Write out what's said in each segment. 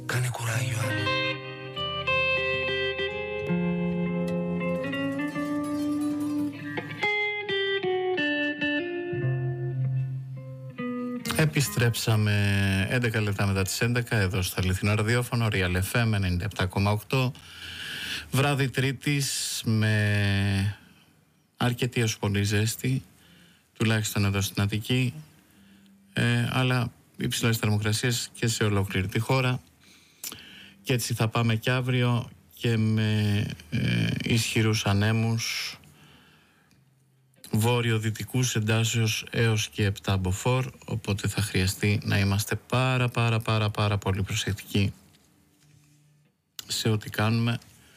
Κάνε κουράγιο, Άννα. Επιστρέψαμε 11 λεπτά μετά τις 11 εδώ στο αληθινό ραδιόφωνο Real FM 97,8. Βράδυ Τρίτης με αρκετή ως πολύ ζέστη, τουλάχιστον εδώ στην Αττική, αλλά υψηλές θερμοκρασίες και σε ολόκληρη τη χώρα. Και έτσι θα πάμε και αύριο και με ισχυρούς ανέμους βόρειο-δυτικούς εντάσεως έως και 7 μποφόρ, οπότε θα χρειαστεί να είμαστε πάρα πολύ προσεκτικοί σε ό,τι κάνουμε.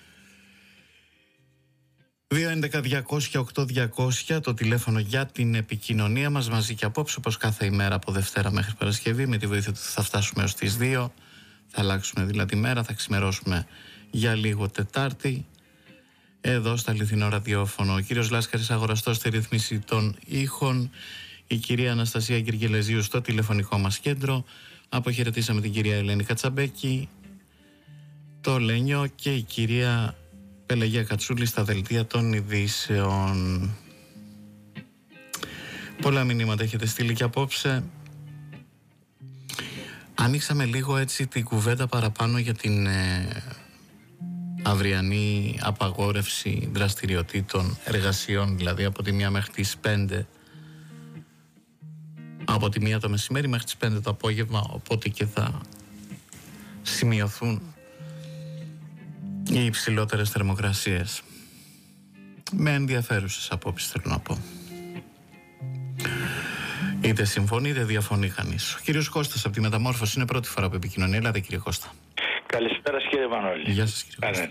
211-200-8200 το τηλέφωνο για την επικοινωνία μας, μαζί και απόψε όπως κάθε ημέρα από Δευτέρα μέχρι Παρασκευή. Με τη βοήθεια του θα φτάσουμε έως τις 2, θα αλλάξουμε δηλαδή μέρα, θα ξημερώσουμε για λίγο Τετάρτη. Εδώ στο αληθινό ραδιόφωνο ο κύριος Λάσκαρης αγοραστός στη ρύθμιση των ήχων, η κυρία Αναστασία Γεργελεζίου στο τηλεφωνικό μας κέντρο. Αποχαιρετήσαμε την κυρία Ελένη Κατσαμπέκη, το Λένιο, και η κυρία Πελαγία Κατσούλη στα δελτία των ειδήσεων. Πολλά μηνύματα έχετε στείλει και απόψε. Ανοίξαμε λίγο έτσι την κουβέντα παραπάνω για την αυριανή απαγόρευση δραστηριοτήτων, εργασιών δηλαδή από τη 1 μέχρι τις 5, από τη 1 το μεσημέρι μέχρι τις 5 το απόγευμα, οπότε και θα σημειωθούν οι υψηλότερες θερμοκρασίες. Με ενδιαφέρουσες απόψεις θέλω να πω. Είτε συμφωνεί είτε διαφωνεί κανείς. Ο κύριος Κώστας από τη Μεταμόρφωση είναι πρώτη φορά που επικοινωνεί. Ελάτε κύριε Κώστα. Καλησπέρα κύριε Βανόλη. Γεια σας κύριε Κώστα.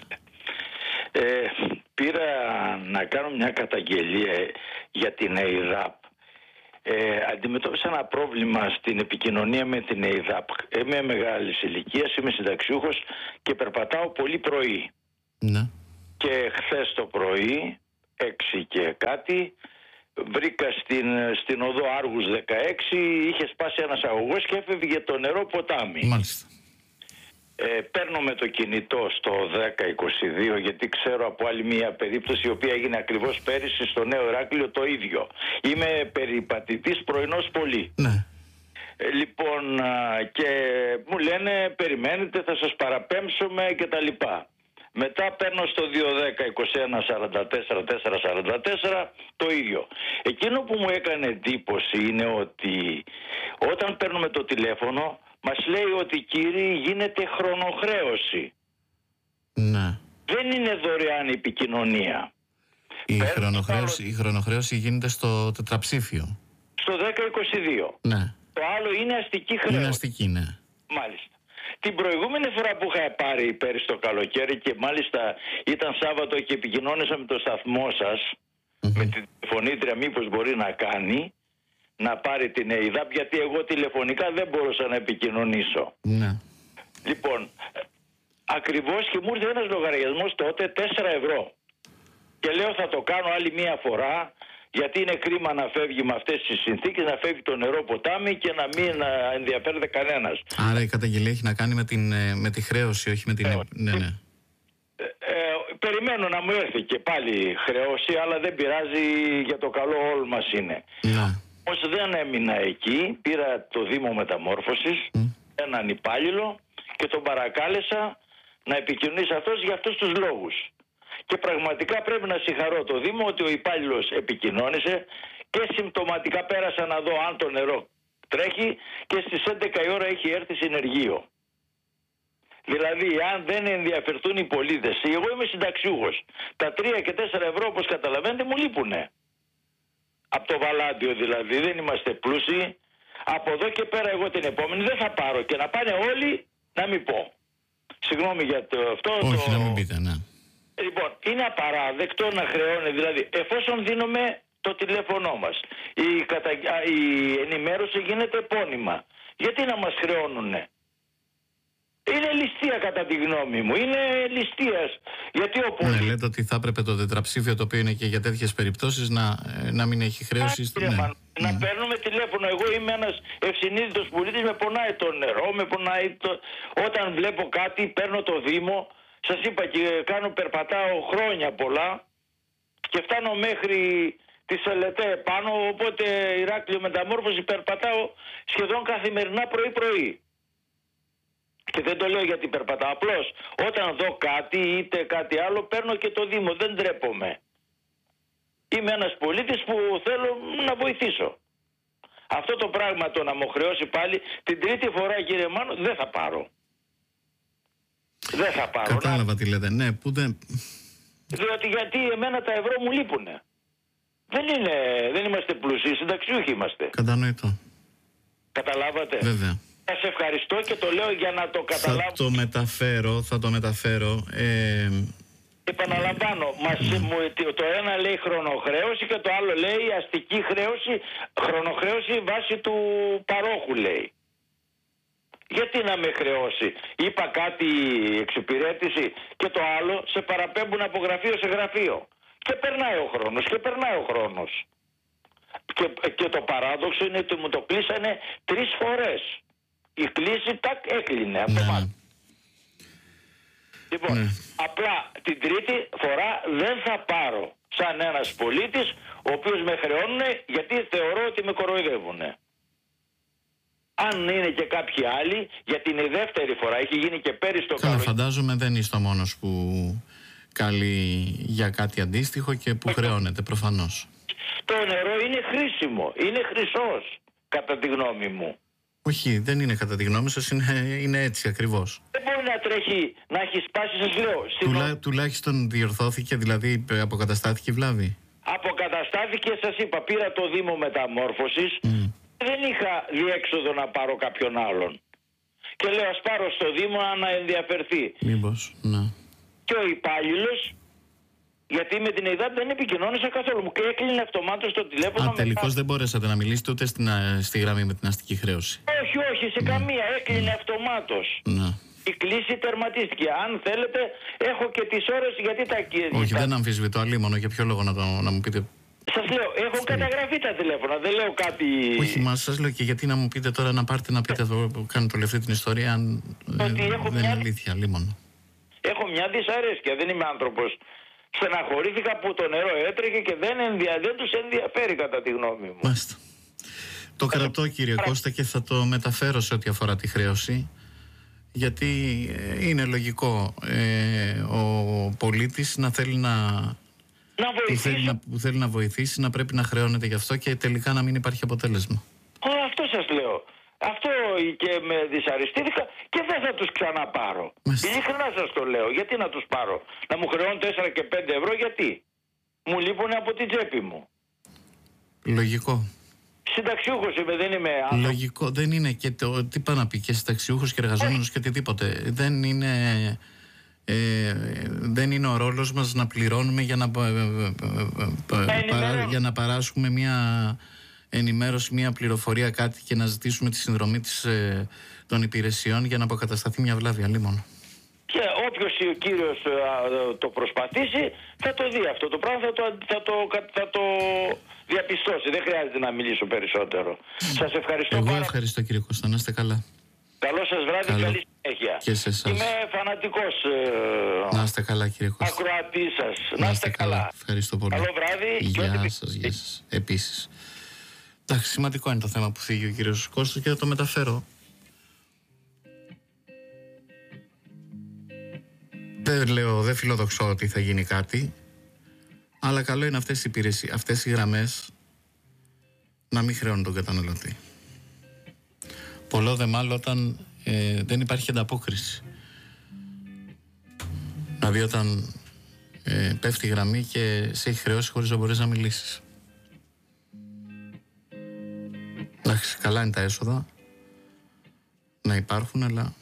Πήρα να κάνω μια καταγγελία για την ΕΙΔΑΠ. Αντιμετώπισα ένα πρόβλημα στην επικοινωνία με την ΕΙΔΑΠ. Είμαι μεγάλης ηλικίας, είμαι συνταξιούχος και περπατάω πολύ πρωί. Ναι. Και χθες το πρωί, 6 και κάτι, βρήκα στην οδό Άργους 16, είχε σπάσει ένας αγωγός και έφευγε το νερό ποτάμι. Μάλιστα. Παίρνω με το κινητό στο 1022, γιατί ξέρω από άλλη μια περίπτωση η οποία έγινε ακριβώς πέρυσι στο Νέο Ηράκλειο το ίδιο. Είμαι περιπατητής πρωινός πολύ. Ναι. Λοιπόν, και μου λένε περιμένετε, θα σας παραπέμψουμε και τα λοιπά. Μετά παίρνω στο 210-21-44-444 το ίδιο. Εκείνο που μου έκανε εντύπωση είναι ότι όταν παίρνουμε το τηλέφωνο μας λέει ότι κύριοι γίνεται χρονοχρέωση. Ναι. Δεν είναι δωρεάν η επικοινωνία. Η χρονοχρέωση γίνεται στο τετραψήφιο. Στο 1022. Ναι. Το άλλο είναι αστική χρέωση. Είναι αστική, ναι. Μάλιστα. Την προηγούμενη φορά που είχα πάρει πέρυσι το καλοκαίρι και μάλιστα ήταν Σάββατο και επικοινώνησα με το σταθμό σας, με την τηλεφωνήτρια μήπως μπορεί να κάνει, να πάρει την ΕΙΔΑΠ, γιατί εγώ τηλεφωνικά δεν μπορούσα να επικοινωνήσω. Ναι. Λοιπόν, ακριβώς και μου ήρθε ένας λογαριασμός τότε 4 ευρώ. Και λέω θα το κάνω άλλη μία φορά, γιατί είναι κρίμα να φεύγει με αυτές τις συνθήκες, να φεύγει το νερό ποτάμι και να μην ενδιαφέρεται κανένας. Άρα η καταγγελία έχει να κάνει με τη χρέωση, όχι με την... Ναι. Περιμένω να μου έρθει και πάλι χρέωση, αλλά δεν πειράζει, για το καλό όλων μας είναι. Ναι. Όμως δεν έμεινα εκεί, πήρα το Δήμο Μεταμόρφωσης, έναν υπάλληλο και τον παρακάλεσα να επικοινωνήσει αυτός για αυτούς τους λόγους. Και πραγματικά πρέπει να συγχαρώ το Δήμο ότι ο υπάλληλος επικοινώνησε και συμπτωματικά πέρασα να δω αν το νερό τρέχει και στις 11 η ώρα έχει έρθει συνεργείο. Δηλαδή αν δεν ενδιαφερθούν οι πολίτες, εγώ είμαι συνταξιούχος, τα 3 και 4 ευρώ όπως καταλαβαίνετε μου λείπουνε. Από το βαλάντιο δηλαδή, δεν είμαστε πλούσιοι. Από εδώ και πέρα εγώ την επόμενη δεν θα πάρω και να πάνε όλοι να μην πω. Συγγνώμη για αυτό. Όχι, να μην πείτε, ναι. Λοιπόν, είναι απαράδεκτο να χρεώνει, δηλαδή εφόσον δίνουμε το τηλέφωνό μας, η ενημέρωση γίνεται επώνυμα. Γιατί να μας χρεώνουνε? Είναι Είναι ληστεία κατά τη γνώμη μου. Είναι ληστείας. Γιατί ο Ναι, λέτε ότι θα έπρεπε το τετραψήφιο, το οποίο είναι και για τέτοιες περιπτώσεις, να μην έχει χρέωση. Ναι. Να παίρνουμε τηλέφωνο. Εγώ είμαι ένας ευσυνείδητος πολίτης, με πονάει το νερό, με πονάει όταν βλέπω κάτι, παίρνω το Δήμο. Σας είπα και περπατάω χρόνια πολλά και φτάνω μέχρι τη Σελετέ πάνω, οπότε Ηράκλειο Μεταμόρφωση περπατάω σχεδόν καθημερινά πρωί-πρωί. Και δεν το λέω γιατί περπατάω. Απλώς όταν δω κάτι είτε κάτι άλλο παίρνω και το Δήμο. Δεν ντρέπομαι. Είμαι ένας πολίτης που θέλω να βοηθήσω. Αυτό το πράγμα το να μου χρεώσει πάλι την τρίτη φορά, κύριε Μάνο, δεν θα πάρω. Δεν θα πάρω. Κατάλαβα τι λέτε. Ναι, που δεν... Διότι γιατί εμένα τα ευρώ μου λείπουνε. Δεν είμαστε πλούσιοι, συνταξιούχοι είμαστε. Κατανοητό. Καταλάβατε. Βέβαια. Σας ευχαριστώ και το λέω για να το καταλάβω. Θα το μεταφέρω. Επαναλαμβάνω, το ένα λέει χρονοχρέωση και το άλλο λέει αστική χρέωση, χρονοχρέωση βάσει του παρόχου λέει. Γιατί να με χρεώσει? Είπα κάτι εξυπηρέτηση και το άλλο σε παραπέμπουν από γραφείο σε γραφείο. Και περνάει ο χρόνος. Και το παράδοξο είναι ότι μου το κλείσανε 3 φορές. Η κλίση έκλεινε αυτομάτως. Ναι. Λοιπόν, απλά την τρίτη φορά δεν θα πάρω σαν ένας πολίτης ο οποίος με χρεώνουν γιατί θεωρώ ότι με κοροϊδεύουνε. Αν είναι και κάποιοι άλλοι, γιατί είναι η δεύτερη φορά, έχει γίνει και πέρυσι το καλοκαίρι. Φαντάζομαι δεν είστε ο μόνος που καλεί για κάτι αντίστοιχο και που χρεώνεται προφανώς. Το νερό είναι χρήσιμο, είναι χρυσός κατά τη γνώμη μου. Όχι, δεν είναι κατά τη γνώμη σας, είναι έτσι ακριβώς. Δεν μπορεί να τρέχει, να έχει σπάσει, σας λέω. Τουλάχιστον διορθώθηκε, δηλαδή αποκαταστάθηκε η βλάβη. Αποκαταστάθηκε, σας είπα, πήρα το Δήμο Μεταμόρφωσης. Δεν είχα διέξοδο να πάρω κάποιον άλλον. Και λέω ας πάρω στο Δήμο να ενδιαφερθεί. Μήπως, ναι. Και ο υπάλληλος, γιατί με την ΕΙΔΑΠ δεν επικοινώνησα καθόλου. Μου και έκλεινε αυτομάτως το τηλέφωνο. Τελικώς δεν μπορέσατε να μιλήσετε ούτε στη γραμμή με την αστική χρέωση. Όχι, σε καμία. Έκλεινε αυτομάτως. Ναι. Η κλίση τερματίστηκε. Αν θέλετε, έχω και τις ώρες γιατί τα κύριε. Όχι, δεν αμφισβητώ αλίμονο. Για ποιο λόγο να μου πείτε. Σας λέω, έχω καταγραφεί τα τηλέφωνα, δεν λέω κάτι. Όχι, μα σας λέω και γιατί να μου πείτε τώρα να πάρετε να πείτε κάνετε όλη αυτή την ιστορία, αν δεν είναι αλήθεια, λίμωνο. Έχω μια δυσαρέσκεια, δεν είμαι άνθρωπος. Στεναχωρήθηκα που το νερό έτρεχε και δεν τους ενδιαφέρει κατά τη γνώμη μου. Μάλιστα. Το κρατώ, κύριε Κώστα, και θα το μεταφέρω σε ό,τι αφορά τη χρέωση. Γιατί είναι λογικό ο πολίτης να θέλει που θέλει να βοηθήσει, να πρέπει να χρεώνεται γι' αυτό και τελικά να μην υπάρχει αποτέλεσμα. Αυτό σας λέω. Αυτό και με δυσαρεστήθηκα και δεν θα τους ξαναπάρω. Ειλικρινά σας το λέω. Γιατί να τους πάρω? Να μου χρεώνουν 4 και 5 ευρώ, γιατί? Μου λείπουν από την τσέπη μου. Λογικό. Συνταξιούχος είμαι, δεν είμαι άνθρωπος. Λογικό, δεν είναι και τι πάει να πει και συνταξιούχος και εργαζόμενος και οτιδήποτε. Δεν είναι ο ρόλος μας να πληρώνουμε για να παράσχουμε μια ενημέρωση, μια πληροφορία, κάτι και να ζητήσουμε τη συνδρομή των υπηρεσιών για να αποκατασταθεί μια βλάβη, αλίμονο. Και όποιος ο κύριος το προσπαθήσει θα το δει αυτό το πράγμα, θα το διαπιστώσει. Δεν χρειάζεται να μιλήσω περισσότερο. Σας ευχαριστώ πάρα πολύ. Εγώ ευχαριστώ, κύριε Κώστα, να είστε καλά. Καλό σας βράδυ, καλή συνέχεια. Και σε εσάς. Είμαι φανατικός να είστε καλά, κύριε Κώστα. Ακροατής σας. Να είστε καλά. Ευχαριστώ πολύ. Καλό βράδυ. Γεια σας. Επίσης. Εντάξει, σημαντικό είναι το θέμα που θίγει ο κύριος Κώστας και θα το μεταφέρω. Δεν φιλοδοξώ ότι θα γίνει κάτι, αλλά καλό είναι αυτές οι υπηρεσίες, αυτές οι γραμμές να μην χρεώνουν τον καταναλωτή. Πολλό δε μάλλον όταν δεν υπάρχει ανταπόκριση. Δηλαδή όταν πέφτει η γραμμή και σε έχει χρεώσει χωρίς να μπορείς να μιλήσεις. Εντάξει, καλά είναι τα έσοδα να υπάρχουν, αλλά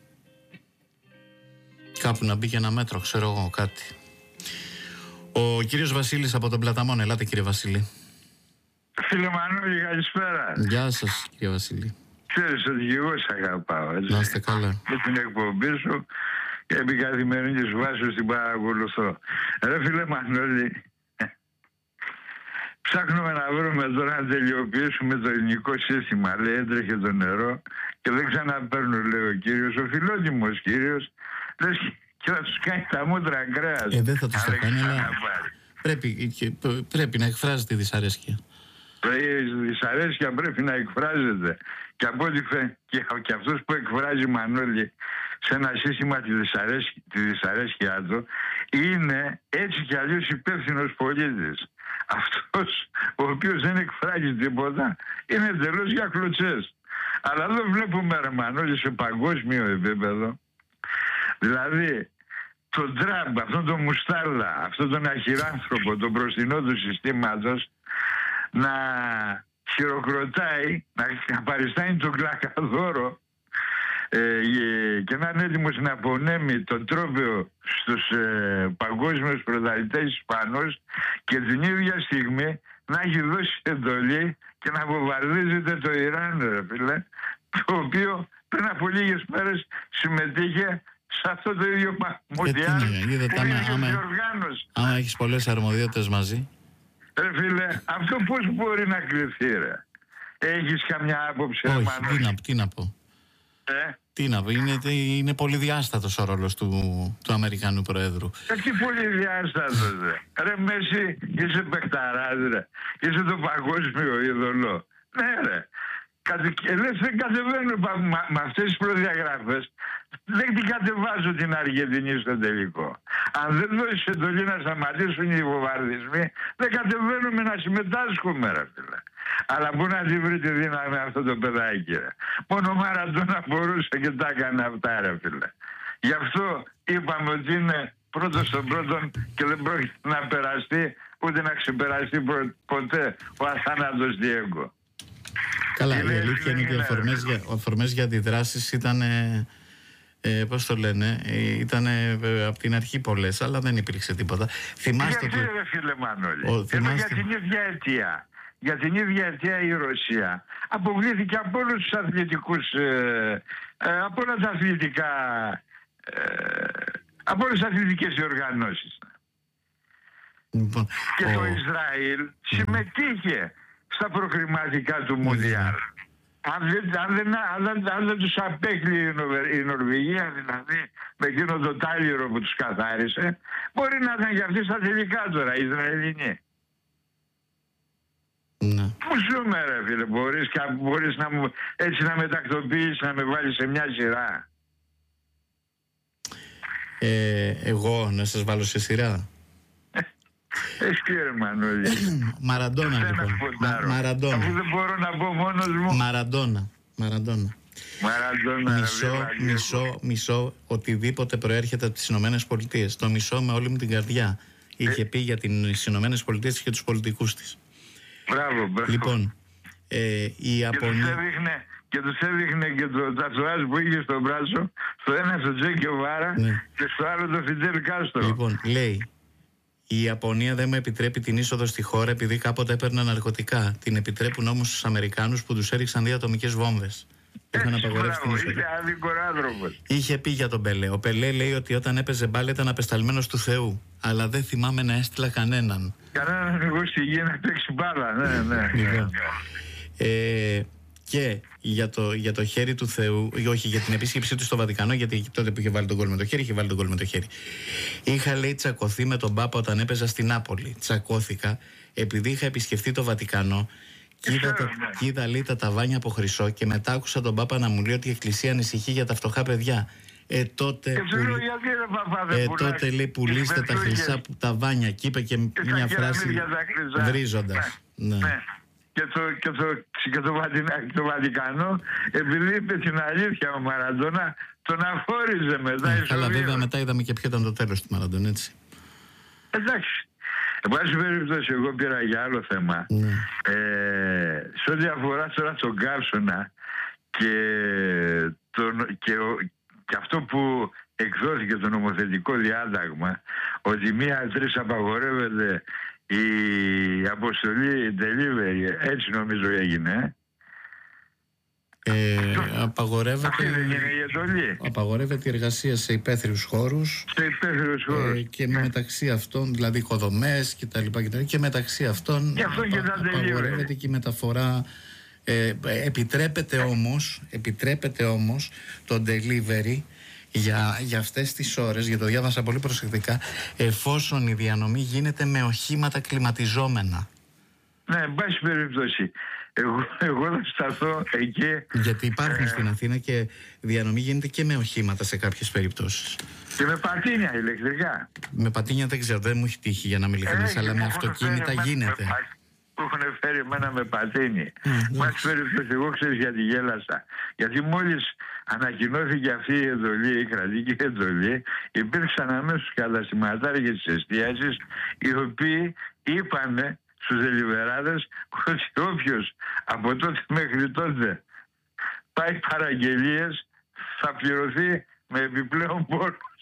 κάπου να μπει και ένα μέτρο, ξέρω εγώ, κάτι. Ο κύριος Βασίλης από τον Πλαταμόν. Ελάτε, κύριε Βασίλη. Φίλε Μανώλη, καλησπέρα. Γεια σας, κύριε Βασίλη. Ξέρεις ότι και εγώ σ' αγαπάω, έτσι. Να είστε καλά. Με την εκπομπή σου και επί καθημερινής βάσης την παρακολουθώ. Ρε φίλε Μανώλη, ψάχνουμε να βρούμε τώρα να τελειοποιήσουμε το ελληνικό σύστημα. Λέει, έτρεχε το νερό και δεν ξαναπαίρνουν, λέει ο κύριος, ο φιλότιμος κύριος, λες και θα τους κάνει τα μούτρα κρέας. Δεν θα τους το κάνει, αλλά πρέπει να εκφράζει τη δυσαρέσκεια. Η δυσαρέσκεια πρέπει να εκφράζεται. Και από ό,τι και αυτός που εκφράζει, Μανώλη, σε ένα σύστημα τη δυσαρέσκεια του, είναι έτσι κι αλλιώς υπεύθυνος πολίτης. Αυτός ο οποίος δεν εκφράζει τίποτα είναι εντελώς για κλωτσές. Αλλά δεν βλέπουμε, ρε Μανώλη, σε παγκόσμιο επίπεδο, δηλαδή τον Τραμπ, αυτόν τον μουστάρλα, αυτόν τον αχυράνθρωπο, τον μπροστινό του συστήματος, να χειροκροτάει, να παριστάνει τον κλακαδόρο και να είναι έτοιμος να απονέμει τον τρόπαιο στους παγκόσμιους πρωταθλητές Ισπανούς και την ίδια στιγμή να έχει δώσει εντολή και να βομβαρδίζεται το Ιράν, ρε φίλε, το οποίο πριν από λίγες μέρες συμμετείχε σε αυτό το ίδιο μοντιάλ που είναι διοργάνωση. Άμα έχεις πολλές αρμοδιότητες μαζί. Ρε φίλε, αυτό πώς μπορεί να κρυφθεί, ρε? Έχεις καμιά άποψη? Όχι, τι να πω. Τι να πω, είναι πολυδιάστατος ο ρόλος του Αμερικανού Προέδρου. Τι πολυδιάστατος, ρε Μέση, είσαι παιχταράς, ρε. Είσαι το παγκόσμιο είδωλο. Ναι, ρε. Λες, δεν κατεβαίνω με αυτές τις προδιαγραφές. Δεν την κατεβάζω την Αργεντινή στο τελικό. Αν δεν δώσεις εντολή να σταματήσουν οι βομβαρδισμοί, δεν κατεβαίνουμε να συμμετάσχουμε, ρε φίλε. Αλλά πού να τη βρει τη δύναμη αυτό το παιδάκι, ρε? Μόνο ο Μαραντόνα μπορούσε και τα έκανε αυτά, ρε φίλε. Γι' αυτό είπαμε ότι είναι πρώτος στον πρώτον και δεν πρόκειται να περαστεί ούτε να ξεπεραστεί ποτέ ο αθάνατος Διέγκο. Καλά, η αλήθεια είναι ότι οι αφορμές για αντιδράσεις ήταν, πώς το λένε, ήταν από την αρχή πολλές, αλλά δεν υπήρξε τίποτα. Θυμάστε γιατί, ρε φίλε Μανώλη, για την ίδια αιτία. Για την ίδια αιτία η Ρωσία αποβλήθηκε από όλους τους αθλητικούς, από όλα τα αθλητικά, από όλες τις αθλητικές οργανώσεις. Λοιπόν, και το Ισραήλ συμμετείχε στα προκριματικά του Μουντιάλ. Αν δεν τους απέκλειε η Νορβηγία, δηλαδή με εκείνο το τάλιρο που τους καθάρισε, μπορεί να ήταν και αυτοί στα τελικά τώρα, οι Ισραηλινοί. Ναι. Πού ζούμε, ρε φίλε, μπορείς έτσι να με τακτοποιήσεις, να με βάλεις σε μια σειρά? Εγώ να σας βάλω σε σειρά? Εσύ, ρε Μανώλη. Μαραντόνα, λοιπόν. Μαραντόνα. Αφού δεν μπορώ να πω μόνος μου. Μαραντόνα. Μισό οτιδήποτε προέρχεται από τις Ηνωμένες Πολιτείες. Το μισό με όλη μου την καρδιά. Είχε πει για τις Ηνωμένες Πολιτείες και τους πολιτικούς της. Μπράβο. Λοιπόν, η Ιαπωνία... Και τους έδειχνε και το τατουάζ που είχε στο μπράτσο, στο ένα στο Τζε Γκεβάρα, ναι, και στο άλλο το Φιντέλ Κάστρο. Λοιπόν, λέει, η Ιαπωνία δεν μου επιτρέπει την είσοδο στη χώρα επειδή κάποτε έπαιρνα ναρκωτικά. Την επιτρέπουν όμως στους Αμερικάνους που τους έριξαν 2 ατομικές βόμβες. Είχαν απαγορεύσει την είσοδο. Είχε πει για τον Πελέ. Ο Πελέ λέει ότι όταν έπαιζε μπάλα ήταν απεσταλμένος του Θεού. Αλλά δεν θυμάμαι να έστειλα κανέναν. Κανέναν εγώ στη γη να παίξει μπάλα, ναι. Λοιπόν, και για το χέρι του Θεού, όχι, για την επίσκεψή του στο Βατικανό, γιατί τότε που είχε βάλει τον γκολ με το χέρι, είχε βάλει τον γκολ με το χέρι. Είχα, λέει, τσακωθεί με τον Πάπα όταν έπαιζα στην Νάπολη. Τσακώθηκα επειδή είχα επισκεφτεί το Βατικανό και είδα, λέει, τα ταβάνια από χρυσό και μετά άκουσα τον Πάπα να μου λέει ότι η Εκκλησία ανησυχεί για τα φτωχά παιδιά. Τότε λέει, πουλήστε τα χρυσά ταβάνια. Και είπε και μια φράση βρίζοντας. Ναι. Και το Βατικανό, επειδή είπε την αλήθεια ο Μαραντόνα, τον αφόριζε μετά. Αλλά βέβαια μετά είδαμε και ποιο ήταν το τέλος του Μαραντόνα, έτσι. Εντάξει. Εν πάση περιπτώσει, εγώ πήρα για άλλο θέμα. Σε ό,τι αφορά τώρα τον Κάρσονα και αυτό που εκδόθηκε το νομοθετικό διάταγμα, ότι 1-3 απαγορεύεται η αποστολή delivery, έτσι νομίζω έγινε. Αυτή δεν είναι η εντολή. Απαγορεύεται η εργασία σε υπαίθριους χώρους. Σε υπαίθριους χώρους. Και μεταξύ αυτών, δηλαδή οικοδομές κτλ. Και μεταξύ αυτών απαγορεύεται και η μεταφορά. Επιτρέπεται όμως το delivery για αυτές τις ώρες, για το διάβασα πολύ προσεκτικά, εφόσον η διανομή γίνεται με οχήματα κλιματιζόμενα. Ναι, εν πάση περιπτώσει. Εγώ θα σταθώ εκεί. Γιατί υπάρχουν στην Αθήνα και διανομή γίνεται και με οχήματα σε κάποιες περιπτώσεις. Και με πατίνια ηλεκτρικά. Με πατίνια δεν ξέρω, δεν μου έχει τύχει για να είμαι ειλικρινής, αλλά με αυτοκίνητα γίνεται. Που έχουν φέρει εμένα με πατίνι. Μας περιπτώσει, εγώ ξέρεις γιατί γέλασα. Γιατί μόλις ανακοινώθηκε αυτή η εντολή, η κρατική εντολή, υπήρξαν αμέσως καταστηματάρχες της εστίασης, οι οποίοι είπανε στους δελιβεράδες ότι όποιος από τότε μέχρι τότε πάει παραγγελίες θα πληρωθεί με επιπλέον πόρους.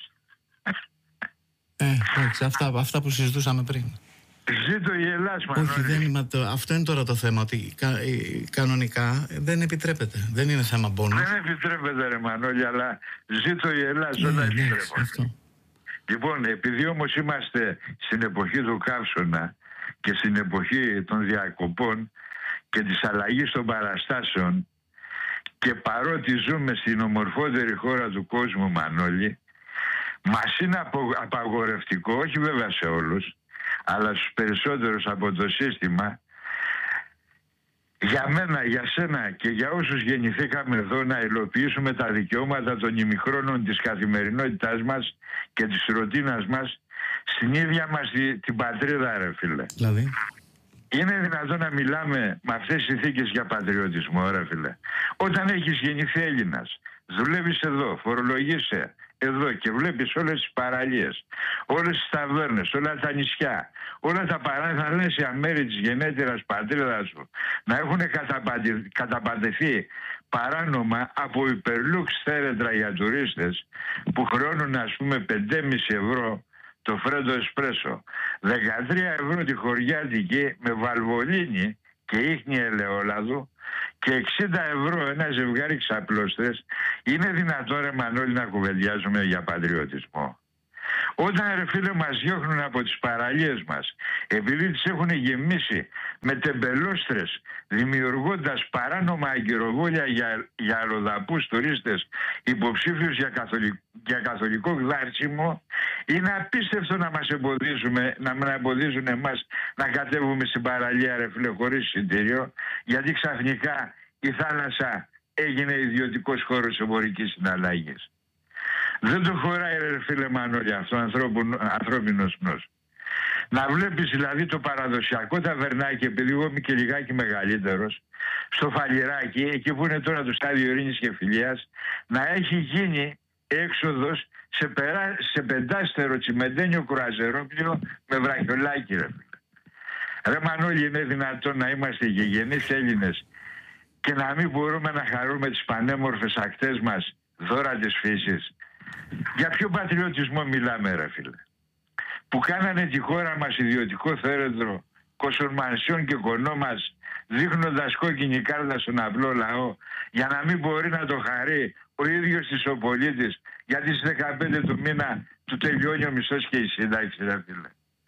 Αυτά που συζητούσαμε πριν. Ζήτω η Ελλάς, Μανώλη. Όχι, αυτό είναι τώρα το θέμα, ότι κανονικά δεν επιτρέπεται. Δεν είναι θέμα μπόνους. Δεν επιτρέπεται, ρε Μανώλη, αλλά ζήτω η Ελλάς, όλα επιτρέπονται. Λοιπόν, επειδή όμως είμαστε στην εποχή του καύσωνα και στην εποχή των διακοπών και της αλλαγής των παραστάσεων, και παρότι ζούμε στην ομορφότερη χώρα του κόσμου, Μανώλη, μας είναι απαγορευτικό, όχι βέβαια σε όλους, αλλά στους περισσότερους από το σύστημα, για μένα, για σένα και για όσους γεννηθήκαμε εδώ, να υλοποιήσουμε τα δικαιώματα των ημιχρόνων της καθημερινότητάς μας και της ρουτίνας μας στην ίδια μας την πατρίδα, ρε φίλε. Δηλαδή, είναι δυνατόν να μιλάμε με αυτές τις συνθήκες για πατριωτισμό, ρε φίλε? Όταν έχεις γεννηθεί Έλληνας, δουλεύεις εδώ, φορολογείσαι εδώ και βλέπεις όλες τις παραλίες, όλες τις ταβέρνες, όλα τα νησιά, όλα τα παράθαλάσσια μέρη της γενέτειρας πατρίδας σου να έχουν καταπατηθεί παράνομα από υπερλούξ θέρετρα για τουρίστες που χρεώνουν, ας πούμε, 5,5 ευρώ το φρέντο εσπρέσο, 13 ευρώ τη χωριάτικη με βαλβολίνη και ίχνη ελαιόλαδου και 60 ευρώ ένα ζευγάρι ξαπλώστες. Είναι δυνατόν, ρε Μανώλη, να κουβεντιάζουμε για πατριωτισμό? Όταν, ρε φίλε, μας διώχνουν από τις παραλίες μας επειδή τις έχουν γεμίσει με τεμπελόστρες, δημιουργώντας παράνομα αγκυροβόλια για αλλοδαπούς τουρίστες υποψήφιους για καθολικό γδάρσιμο, είναι απίστευτο να μας εμποδίζουν εμάς να κατέβουμε στην παραλία, ρε φίλε, χωρίς εισιτήριο, γιατί ξαφνικά η θάλασσα έγινε ιδιωτικός χώρος εμπορικής συναλλαγής. Δεν το χωράει, ρε φίλε Μανώλη, αυτό ανθρώπινος νους. Να βλέπεις δηλαδή το παραδοσιακό ταβερνάκι, επειδή εγώ είμαι και λιγάκι μεγαλύτερος, στο Φαλιράκι, εκεί που είναι τώρα το στάδιο ειρήνης και φιλίας, να έχει γίνει έξοδος σε πεντάστερο τσιμεντένιο κρουαζερόπλιο με βραχιολάκι, ρε φίλε. Ρε Μανώλη, είναι δυνατόν να είμαστε γηγενείς Έλληνες και να μην μπορούμε να χαρούμε τις πανέμορφες ακτές μας, δώρα της φύσης? Για ποιο πατριωτισμό μιλάμε, ρε φίλε? Που κάνανε τη χώρα μας ιδιωτικό θέρετρο κοσορμανσιών και κονό μας, δείχνοντας κόκκινη κάρτα στον απλό λαό, για να μην μπορεί να το χαρεί ο ίδιος της ο πολίτης, γιατί στις 15 του μήνα του τελειώνει ο μισθός και η σύνταξη, ρε φίλε.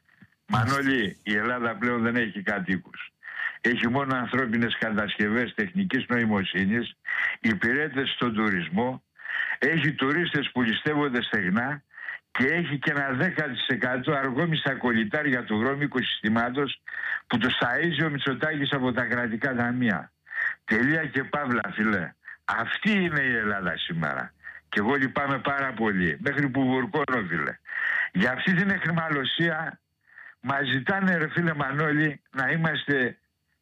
Μανώλη, η Ελλάδα πλέον δεν έχει κατοίκους. Έχει μόνο ανθρώπινες κατασκευές τεχνικής νοημοσύνης, υπηρέτες στον τουρισμό, έχει τουρίστες που ληστεύονται στεγνά και έχει και ένα 10% αργόμιστα κολλητάρια του βρώμικου συστημάτος που το σταΐζει ο Μητσοτάκης από τα κρατικά ταμεία. Τελεία και παύλα, φίλε. Αυτή είναι η Ελλάδα σήμερα. Και εγώ λυπάμαι πάρα πολύ, μέχρι που βουρκώνω, φίλε. Για αυτή την εχμαλωσία μας ζητάνε, ρε φίλε Μανώλη, να είμαστε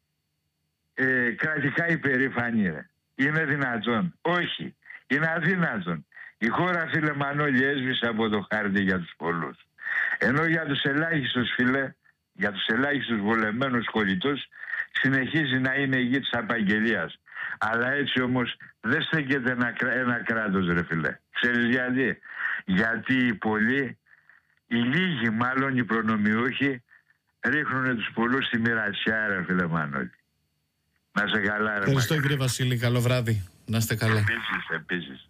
κρατικά υπερήφανοι, ρε. Είναι δυνατόν? Όχι. Είναι αδύνατον. Η χώρα, φίλε Μανώλη, έσβησε από το χάρτη για τους πολλούς. Ενώ για τους ελάχιστους, φίλε, για τους ελάχιστους βολεμένους κολλητούς, συνεχίζει να είναι η γη της απαγγελίας. Αλλά έτσι όμως δεν στέκεται ένα κράτος, ρε φίλε. Ξέρεις γιατί? Γιατί οι πολλοί, οι λίγοι μάλλον, οι προνομιούχοι, ρίχνουν τους πολλούς στη μοιρασιά, ρε φίλε Μανώλη. Να σε καλά, ρε. Ευχαριστώ, κύριε Βασίλη. Καλό βράδυ. Να είστε καλά. Επίσης.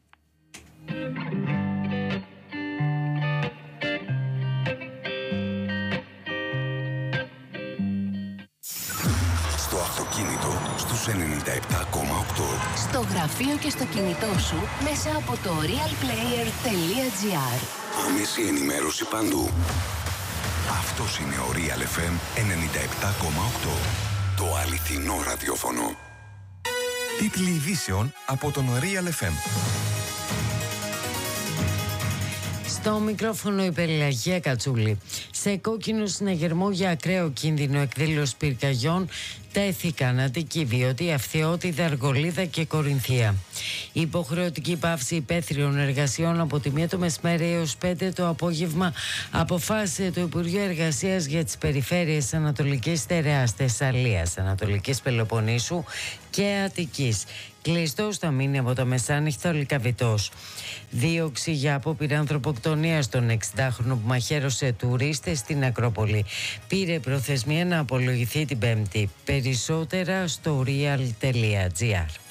Στο αυτοκίνητο στους 97,8. Στο γραφείο και στο κινητό σου μέσα από το realplayer.gr. Άμεση ενημέρωση παντού. Αυτός είναι ο Real FM 97,8. Το αληθινό ραδιόφωνο. Τίτλοι ειδήσεων από τον Real FM. Στο μικρόφωνο η Περιλαγία Κατσούλη. Σε κόκκινο συναγερμό για ακραίο κίνδυνο εκδήλωση πυρκαγιών τέθηκαν Αττική, Βιωτή, Αυθιώτιδα, Αργολίδα και Κορινθία. Η υποχρεωτική πάυση υπαίθριων εργασιών από τη 1 το μεσημέρι έως 5 το απόγευμα αποφάσισε το Υπουργείο Εργασίας για τις περιφέρειες Ανατολικής Στερεάς, Θεσσαλίας, Ανατολικής Πελοποννήσου και Αττικής. Κλειστός θα μείνει από τα μεσάνυχτα ο Λυκαβητός. Δίωξη για απόπειρα ανθρωποκτονίας στον 60χρονο που μαχαίρωσε τουρίστες στην Ακρόπολη. Πήρε προθεσμία να απολογηθεί την Πέμπτη. Περισσότερα στο real.gr.